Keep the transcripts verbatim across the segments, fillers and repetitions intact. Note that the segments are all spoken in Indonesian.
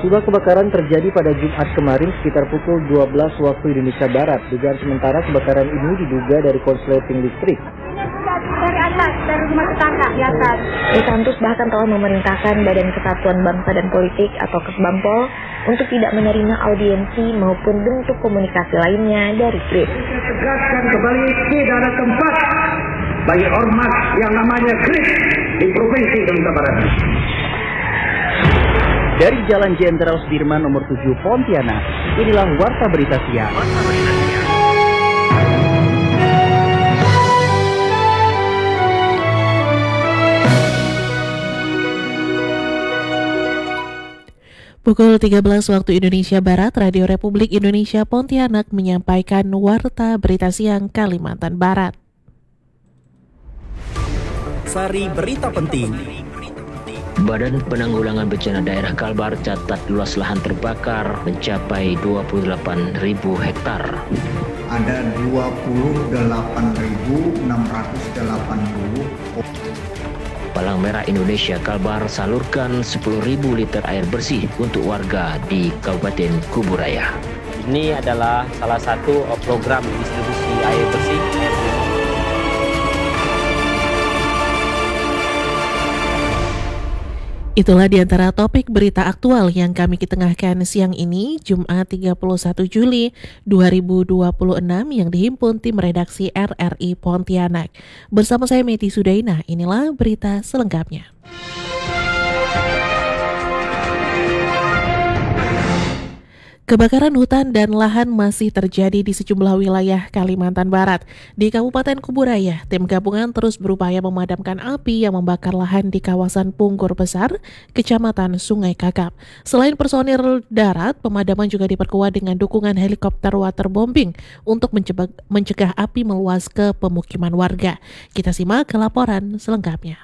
Musibah kebakaran terjadi pada Jumat kemarin sekitar pukul dua belas waktu Indonesia Barat. Dugaan sementara kebakaran ini diduga dari konsleting listrik. Dari atas, dari rumah tetangga di atas. Ritantus bahkan telah memerintahkan Badan Kesatuan Bangsa dan Politik atau Kesbangpol untuk tidak menerima audiensi maupun bentuk komunikasi lainnya dari Kris. Tegaskan kembali tidak ada tempat bagi ormas yang namanya Kris di Provinsi Sumatera Barat. Dari Jalan Jenderal Sudirman nomor tujuh Pontianak, inilah Warta Berita Siang. Pukul tiga belas waktu Indonesia Barat, Radio Republik Indonesia Pontianak menyampaikan Warta Berita Siang Kalimantan Barat. Sari berita penting. Badan Penanggulangan Bencana Daerah Kalbar catat luas lahan terbakar mencapai dua puluh delapan ribu hektar. Ada dua puluh delapan ribu enam ratus delapan puluh. Palang Merah Indonesia Kalbar salurkan sepuluh ribu liter air bersih untuk warga di Kabupaten Kuburaya. Ini adalah salah satu program distribusi air bersih. Itulah di antara topik berita aktual yang kami ketengahkan siang ini, Jumat tiga puluh satu Juli dua ribu dua puluh enam yang dihimpun tim redaksi R R I Pontianak. Bersama saya Meti Sudaina, inilah berita selengkapnya. Kebakaran hutan dan lahan masih terjadi di sejumlah wilayah Kalimantan Barat. Di Kabupaten Kuburaya, tim gabungan terus berupaya memadamkan api yang membakar lahan di kawasan Punggur Besar, Kecamatan Sungai Kakap. Selain personil darat, pemadaman juga diperkuat dengan dukungan helikopter waterbombing untuk mencegah, mencegah api meluas ke pemukiman warga. Kita simak ke laporan selengkapnya.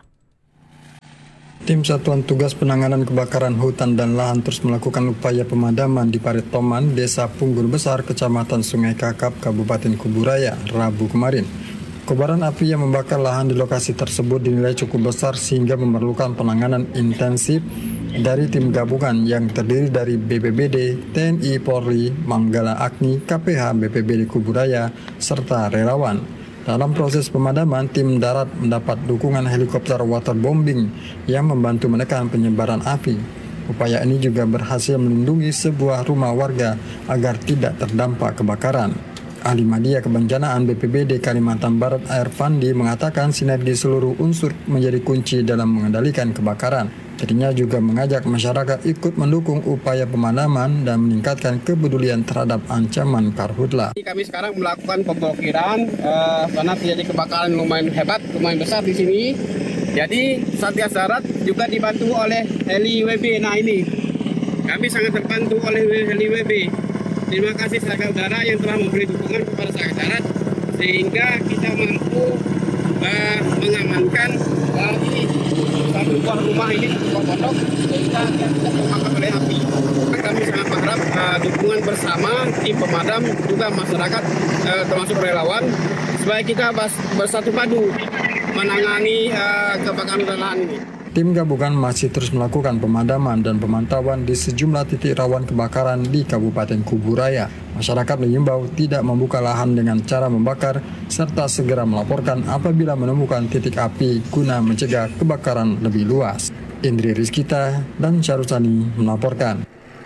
Tim Satuan Tugas Penanganan Kebakaran Hutan dan Lahan terus melakukan upaya pemadaman di Parit Toman, Desa Punggur Besar, Kecamatan Sungai Kakap, Kabupaten Kuburaya, Rabu kemarin. Kobaran api yang membakar lahan di lokasi tersebut dinilai cukup besar sehingga memerlukan penanganan intensif dari tim gabungan yang terdiri dari B P B D, T N I, Polri, Manggala Agni, K P H, B P B D Kuburaya, serta relawan. Dalam proses pemadaman, tim darat mendapat dukungan helikopter waterbombing yang membantu menekan penyebaran api. Upaya ini juga berhasil melindungi sebuah rumah warga agar tidak terdampak kebakaran. Ahli Media Kebencanaan B P B D Kalimantan Barat Air Fandi mengatakan sinergi seluruh unsur menjadi kunci dalam mengendalikan kebakaran. Dirinya juga mengajak masyarakat ikut mendukung upaya pemadaman dan meningkatkan kepedulian terhadap ancaman karhutla. Kami sekarang melakukan pemblokiran uh, karena terjadi kebakaran lumayan hebat, lumayan besar di sini. Jadi Satgas Darat juga dibantu oleh heli W B. Nah ini kami sangat terbantu oleh heli W B. Terima kasih Satgas Darat yang telah memberi dukungan kepada Satgas Darat sehingga kita mampu uh, mengamankan uh, ini satu buah rumah ini, satu buah pondok sehingga tidak terbakar oleh api. Kami sangat berharap uh, dukungan bersama tim pemadam juga masyarakat uh, termasuk relawan supaya kita bersatu padu menangani uh, kebakaran lahan ini. Tim gabungan masih terus melakukan pemadaman dan pemantauan di sejumlah titik rawan kebakaran di Kabupaten Kuburaya. Masyarakat mengimbau tidak membuka lahan dengan cara membakar serta segera melaporkan apabila menemukan titik api guna mencegah kebakaran lebih luas. Indri Rizkita dan Syarusani melaporkan.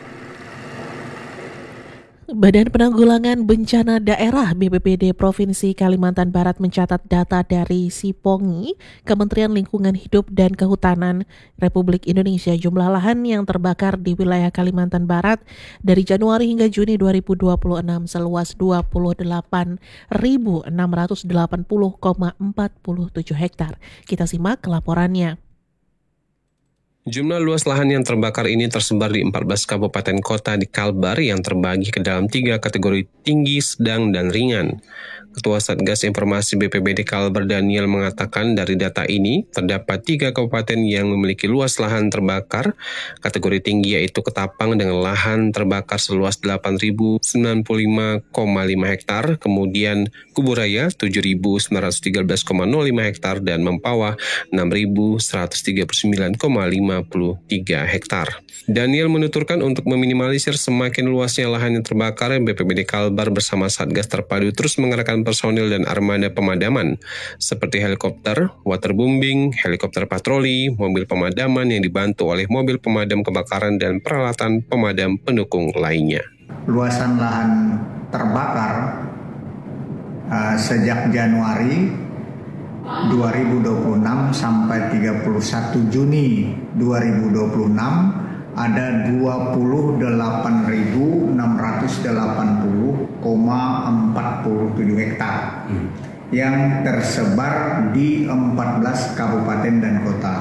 Badan Penanggulangan Bencana Daerah B P B D Provinsi Kalimantan Barat mencatat data dari SIPONGI, Kementerian Lingkungan Hidup dan Kehutanan Republik Indonesia. Jumlah lahan yang terbakar di wilayah Kalimantan Barat dari Januari hingga Juni dua ribu dua puluh enam seluas dua puluh delapan ribu enam ratus delapan puluh koma empat tujuh hektar. Kita simak laporannya. Jumlah luas lahan yang terbakar ini tersebar di empat belas kabupaten kota di Kalbar yang terbagi ke dalam tiga kategori tinggi, sedang, dan ringan. Ketua Satgas Informasi B P B D Kalbar Daniel mengatakan dari data ini terdapat tiga kabupaten yang memiliki luas lahan terbakar. Kategori tinggi yaitu Ketapang dengan lahan terbakar seluas delapan ribu sembilan puluh lima koma lima hektar, kemudian Kuburaya tujuh ribu sembilan ratus tiga belas koma nol lima hektar dan Mempawah enam ribu seratus tiga puluh sembilan koma lima lima puluh tiga hektar. Daniel menuturkan untuk meminimalisir semakin luasnya lahan yang terbakar, B P B D Kalbar bersama Satgas Terpadu terus mengerahkan personil dan armada pemadaman seperti helikopter, waterbombing, helikopter patroli, mobil pemadaman yang dibantu oleh mobil pemadam kebakaran dan peralatan pemadam pendukung lainnya. Luasan lahan terbakar uh, sejak Januari dua ribu dua puluh enam sampai tiga puluh satu Juni dua ribu dua puluh enam ada dua puluh delapan ribu enam ratus delapan puluh koma empat tujuh hektar hmm. yang tersebar di empat belas kabupaten dan kota.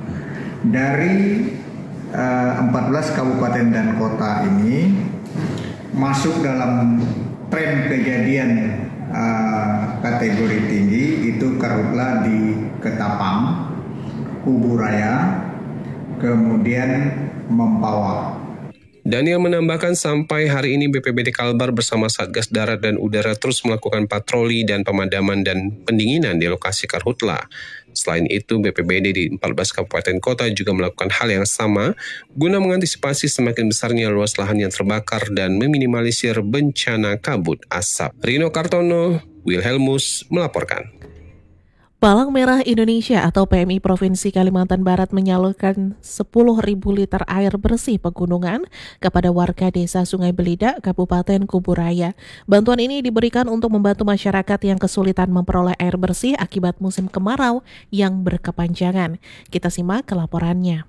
Dari uh, empat belas kabupaten dan kota ini masuk dalam tren kejadian uh, kategori tinggi itu karhutla di Ketapang, Kuburaya, kemudian Mempawah. Daniel menambahkan sampai hari ini B P B D Kalbar bersama Satgas Darat dan Udara terus melakukan patroli dan pemadaman dan pendinginan di lokasi karhutla. Selain itu, B P B D di empat belas kabupaten kota juga melakukan hal yang sama guna mengantisipasi semakin besarnya luas lahan yang terbakar dan meminimalisir bencana kabut asap. Rino Kartono, Wilhelmus melaporkan. Palang Merah Indonesia atau P M I Provinsi Kalimantan Barat menyalurkan sepuluh ribu liter air bersih pegunungan kepada warga desa Sungai Belidak, Kabupaten Kuburaya. Bantuan ini diberikan untuk membantu masyarakat yang kesulitan memperoleh air bersih akibat musim kemarau yang berkepanjangan. Kita simak laporannya.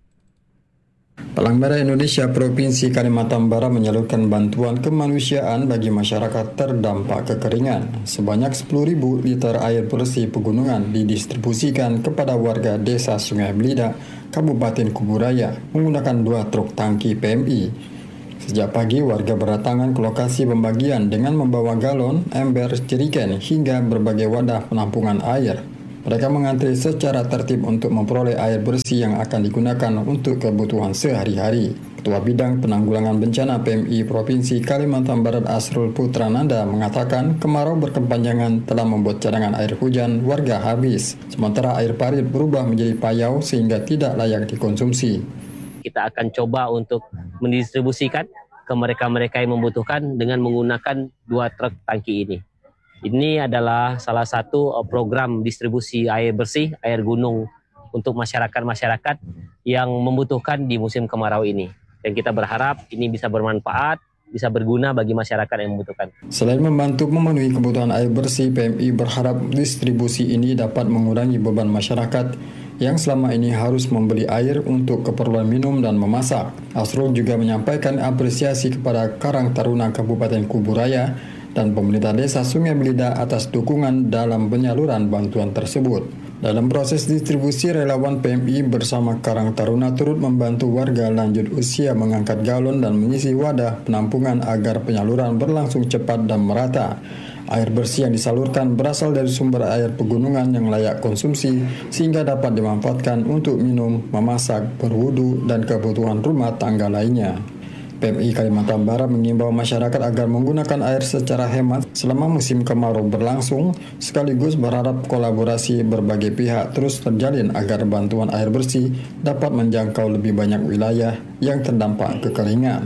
Palang Merah Indonesia Provinsi Kalimantan Barat menyalurkan bantuan kemanusiaan bagi masyarakat terdampak kekeringan. Sebanyak sepuluh ribu liter air bersih pegunungan didistribusikan kepada warga desa Sungai Belidak, Kabupaten Kuburaya menggunakan dua truk tangki P M I. Sejak pagi warga berdatangan ke lokasi pembagian dengan membawa galon, ember, jerigen hingga berbagai wadah penampungan air. Mereka mengantri secara tertib untuk memperoleh air bersih yang akan digunakan untuk kebutuhan sehari-hari. Ketua Bidang Penanggulangan Bencana P M I Provinsi Kalimantan Barat Asrul Putrananda mengatakan kemarau berkepanjangan telah membuat cadangan air hujan warga habis, sementara air parit berubah menjadi payau sehingga tidak layak dikonsumsi. Kita akan coba untuk mendistribusikan ke mereka-mereka yang membutuhkan dengan menggunakan dua truk tangki ini. Ini adalah salah satu program distribusi air bersih, air gunung untuk masyarakat-masyarakat yang membutuhkan di musim kemarau ini. Dan kita berharap ini bisa bermanfaat, bisa berguna bagi masyarakat yang membutuhkan. Selain membantu memenuhi kebutuhan air bersih, P M I berharap distribusi ini dapat mengurangi beban masyarakat yang selama ini harus membeli air untuk keperluan minum dan memasak. Asrul juga menyampaikan apresiasi kepada Karang Taruna Kabupaten Kuburaya dan pemerintah desa Sungai Belidak atas dukungan dalam penyaluran bantuan tersebut. Dalam proses distribusi, relawan P M I bersama Karang Taruna turut membantu warga lanjut usia mengangkat galon dan mengisi wadah penampungan agar penyaluran berlangsung cepat dan merata. Air bersih yang disalurkan berasal dari sumber air pegunungan yang layak konsumsi sehingga dapat dimanfaatkan untuk minum, memasak, berwudu, dan kebutuhan rumah tangga lainnya. P M I Kalimantan Barat mengimbau masyarakat agar menggunakan air secara hemat selama musim kemarau berlangsung, sekaligus berharap kolaborasi berbagai pihak terus terjalin agar bantuan air bersih dapat menjangkau lebih banyak wilayah yang terdampak kekeringan.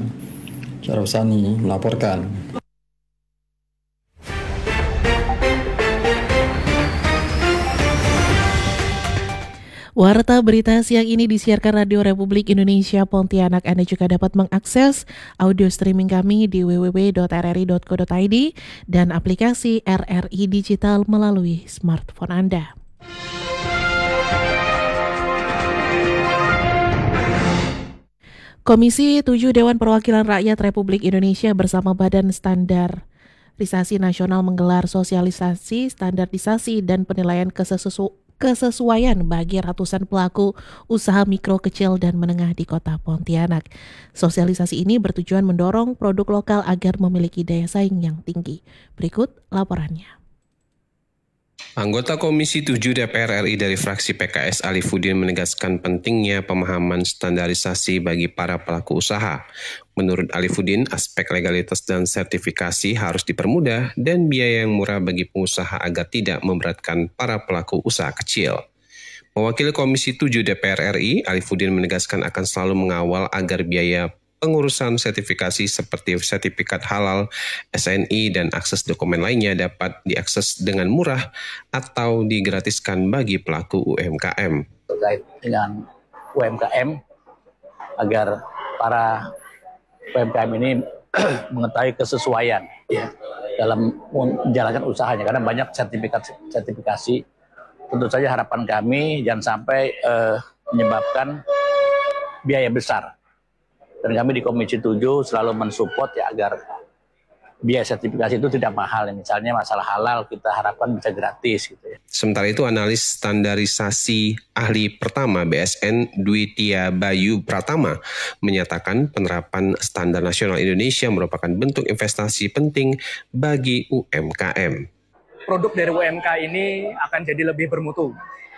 Syarosani melaporkan. Warta berita siang ini disiarkan Radio Republik Indonesia Pontianak. Anda juga dapat mengakses audio streaming kami di w w w titik r r i titik co titik i d dan aplikasi R R I Digital melalui smartphone Anda. Komisi tujuh Dewan Perwakilan Rakyat Republik Indonesia bersama Badan Standarisasi Nasional menggelar sosialisasi, standarisasi, dan penilaian kesesuaian kesesuaian bagi ratusan pelaku usaha mikro, kecil, dan menengah di kota Pontianak. Sosialisasi ini bertujuan mendorong produk lokal agar memiliki daya saing yang tinggi. Berikut laporannya. Anggota Komisi tujuh D P R R I dari fraksi P K S Alifuddin menegaskan pentingnya pemahaman standarisasi bagi para pelaku usaha. Menurut Alifuddin, aspek legalitas dan sertifikasi harus dipermudah dan biaya yang murah bagi pengusaha agar tidak memberatkan para pelaku usaha kecil. Mewakili Komisi tujuh D P R R I, Alifuddin menegaskan akan selalu mengawal agar biaya pengurusan sertifikasi seperti sertifikat halal, S N I, dan akses dokumen lainnya dapat diakses dengan murah atau digratiskan bagi pelaku U M K M. Terkait dengan U M K M, agar para U M K M ini mengetahui kesesuaian ya, dalam menjalankan usahanya, karena banyak sertifikat sertifikasi. Tentu saja harapan kami jangan sampai eh, menyebabkan biaya besar. Dan kami di Komisi tujuh selalu mensupport ya agar biaya sertifikasi itu tidak mahal. Misalnya masalah halal kita harapkan bisa gratis gitu ya. Sementara itu analis standarisasi ahli pertama B S N Dwi Tia Bayu Pratama menyatakan penerapan standar nasional Indonesia merupakan bentuk investasi penting bagi U M K M. Produk dari U M K ini akan jadi lebih bermutu.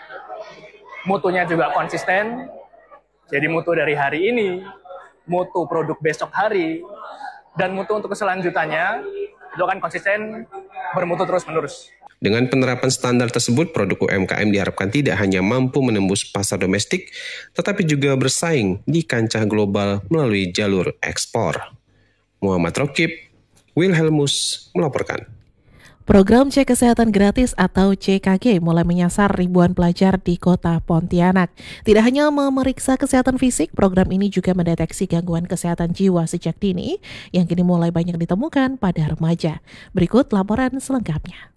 Mutunya juga konsisten, jadi mutu dari hari ini, mutu produk besok hari, dan mutu untuk keselanjutannya itu akan konsisten bermutu terus-menerus. Dengan penerapan standar tersebut, produk U M K M diharapkan tidak hanya mampu menembus pasar domestik, tetapi juga bersaing di kancah global melalui jalur ekspor. Muhammad Rokib, Wilhelmus melaporkan. Program Cek Kesehatan Gratis atau C K G mulai menyasar ribuan pelajar di kota Pontianak. Tidak hanya memeriksa kesehatan fisik, program ini juga mendeteksi gangguan kesehatan jiwa sejak dini yang kini mulai banyak ditemukan pada remaja. Berikut laporan selengkapnya.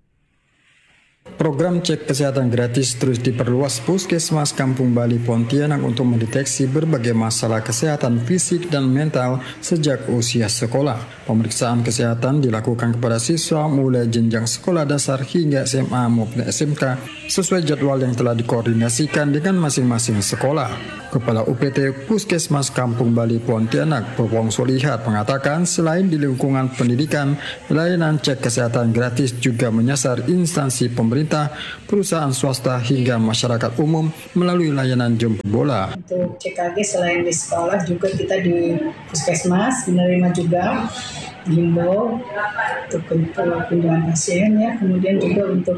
Program cek kesehatan gratis terus diperluas Puskesmas Kampung Bali Pontianak untuk mendeteksi berbagai masalah kesehatan fisik dan mental sejak usia sekolah. Pemeriksaan kesehatan dilakukan kepada siswa mulai jenjang sekolah dasar hingga S M A maupun S M K sesuai jadwal yang telah dikoordinasikan dengan masing-masing sekolah. Kepala U P T Puskesmas Kampung Bali Pontianak, Popong Solihat, mengatakan selain di lingkungan pendidikan, layanan cek kesehatan gratis juga menyasar instansi pemerintah, perusahaan swasta hingga masyarakat umum melalui layanan jemput bola. Untuk C K G selain di sekolah juga kita di Puskesmas menerima juga himbau untuk kunjungan pasien ya, kemudian juga untuk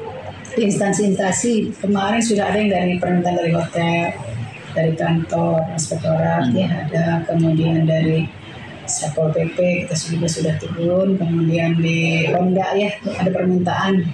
instansi-instansi kemarin sudah ada yang dari permintaan dari hotel, dari kantor inspektorat ya ada, kemudian dari Satpol P P kita juga sudah turun, kemudian di Honda ya ada permintaan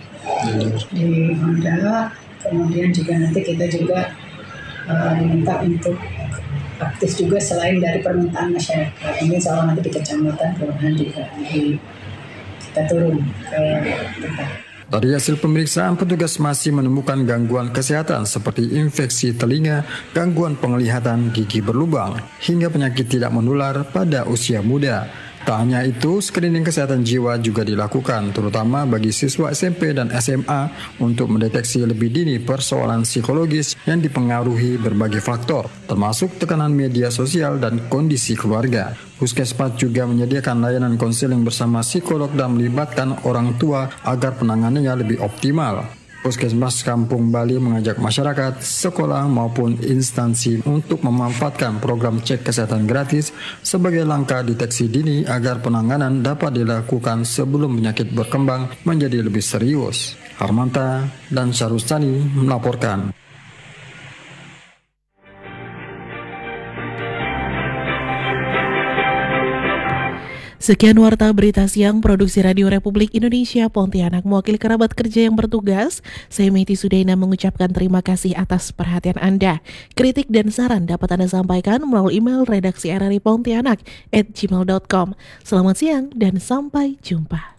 di Honda, kemudian juga nanti kita juga uh, diminta untuk aktif juga selain dari permintaan masyarakat. Ini soal nanti di kecamatan, kelurahan juga di, kita turun ke tempat. Dari hasil pemeriksaan, petugas masih menemukan gangguan kesehatan seperti infeksi telinga, gangguan penglihatan, gigi berlubang, hingga penyakit tidak menular pada usia muda. Tak hanya itu, screening kesehatan jiwa juga dilakukan, terutama bagi siswa S M P dan S M A untuk mendeteksi lebih dini persoalan psikologis yang dipengaruhi berbagai faktor, termasuk tekanan media sosial dan kondisi keluarga. Puskesmas juga menyediakan layanan konseling bersama psikolog dan melibatkan orang tua agar penanganannya lebih optimal. Puskesmas Kampung Bali mengajak masyarakat, sekolah maupun instansi untuk memanfaatkan program cek kesehatan gratis sebagai langkah deteksi dini agar penanganan dapat dilakukan sebelum penyakit berkembang menjadi lebih serius. Harmanta dan Syarustani melaporkan. Sekian Warta Berita Siang Produksi Radio Republik Indonesia Pontianak. Mewakili kerabat kerja yang bertugas, saya Meiti Sudaina mengucapkan terima kasih atas perhatian Anda. Kritik dan saran dapat Anda sampaikan melalui email redaksi r r i pontianak at gmail dot com. Selamat siang dan sampai jumpa.